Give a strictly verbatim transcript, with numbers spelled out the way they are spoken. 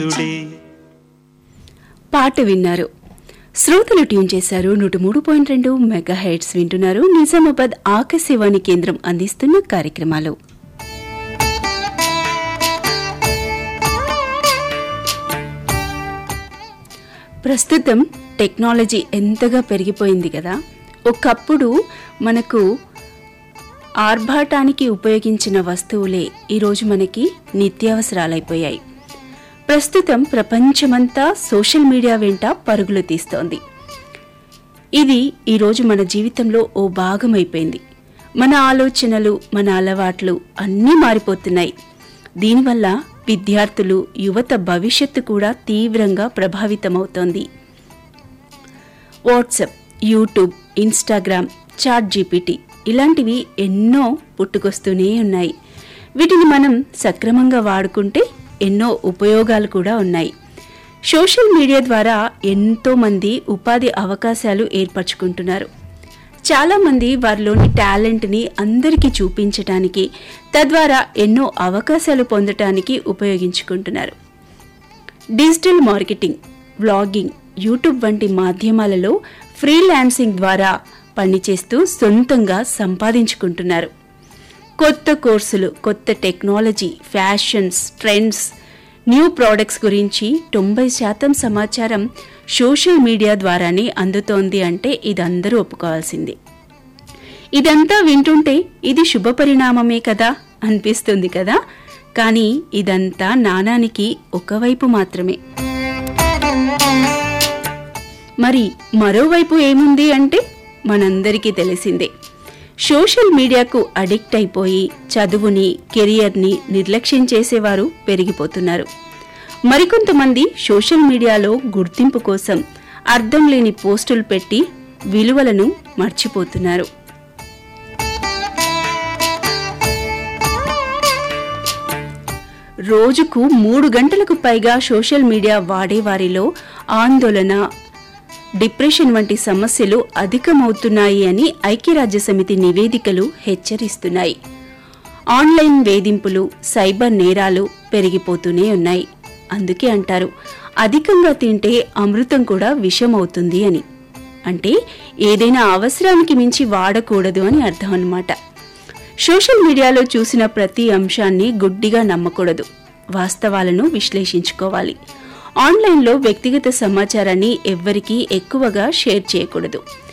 పాట విన్నారు. శ్రోతలు ట్యూన్ చేశారు నూట మూడు పాయింట్ రెండు మెగా హెడ్స్ వింటున్నారు. నిజామాబాద్ ఆకాశవాణి కేంద్రం అందిస్తున్న కార్యక్రమాలు. ప్రస్తుతం టెక్నాలజీ ఎంతగా పెరిగిపోయింది కదా. ఒకప్పుడు మనకు ఆర్భాటానికి ఉపయోగించిన వస్తువులే ఈరోజు మనకి నిత్యావసరాలైపోయాయి. ప్రస్తుతం ప్రపంచమంతా సోషల్ మీడియా వెంట పరుగులు తీస్తోంది. ఇది ఈరోజు మన జీవితంలో ఓ భాగమైపోయింది. మన ఆలోచనలు, మన అలవాట్లు అన్నీ మారిపోతున్నాయి. దీనివల్ల విద్యార్థులు, యువత భవిష్యత్తు కూడా తీవ్రంగా ప్రభావితమవుతోంది. WhatsApp, YouTube, Instagram, chat GPT ఇలాంటివి ఎన్నో పుట్టుకొస్తూనే ఉన్నాయి. వీటిని మనం సక్రమంగా వాడుకుంటే ఎన్నో ఉపయోగాలు కూడా ఉన్నాయి. సోషల్ మీడియా ద్వారా ఎంతో మంది ఉపాధి అవకాశాలు ఏర్పరచుకుంటున్నారు. చాలామంది వారిలోని టాలెంట్ని అందరికీ చూపించటానికి, తద్వారా ఎన్నో అవకాశాలు పొందటానికి ఉపయోగించుకుంటున్నారు. డిజిటల్ మార్కెటింగ్, వ్లాగింగ్, యూట్యూబ్ వంటి మాధ్యమాలలో ఫ్రీలాన్సింగ్ ద్వారా పనిచేస్తూ సొంతంగా సంపాదించుకుంటున్నారు. కొత్త కోర్సులు, కొత్త technology, fashions, trends, new products గురించి తొంభై శాతం సమాచారం సోషల్ మీడియా ద్వారానే అందుతోంది అంటే ఇదందరూ ఒప్పుకోవాల్సింది. ఇదంతా వింటుంటే ఇది శుభ పరిణామమే కదా అనిపిస్తుంది కదా. కానీ ఇదంతా నాణానికి ఒకవైపు మాత్రమే. మరి మరోవైపు ఏముంది అంటే మనందరికీ తెలిసిందే. సోషల్ మీడియాకు అడిక్ట్ అయిపోయి చదువుని, కెరియర్ని నిర్లక్ష్యం చేసేవారు పెరిగిపోతున్నారు. మరికొంతమంది సోషల్ మీడియాలో గుర్తింపు కోసం అర్థం లేని పోస్టులు పెట్టి విలువలను మర్చిపోతున్నారు. రోజుకు మూడు గంటలకు పైగా సోషల్ మీడియా వాడేవారిలో ఆందోళన, డిప్రెషన్ వంటి సమస్యలు అధికమవుతున్నాయి అని ఐక్యరాజ్యసమితి నివేదికలు హెచ్చరిస్తున్నాయి. ఆన్లైన్ వేధింపులు, సైబర్ నేరాలు పెరిగిపోతూనే ఉన్నాయి. అందుకే అంటారు, అధికంగా తింటే అమృతం కూడా విషం అవుతుంది అని. అంటే ఏదైనా అవసరానికి మించి వాడకూడదు అని అర్థం అన్నమాట. సోషల్ మీడియాలో చూసిన ప్రతి అంశాన్ని గుడ్డిగా నమ్మకూడదు. వాస్తవాలను విశ్లేషించుకోవాలి. ఆన్లైన్లో వ్యక్తిగత సమాచారాన్ని ఎవ్వరికీ ఎక్కువగా షేర్ చేయకూడదు.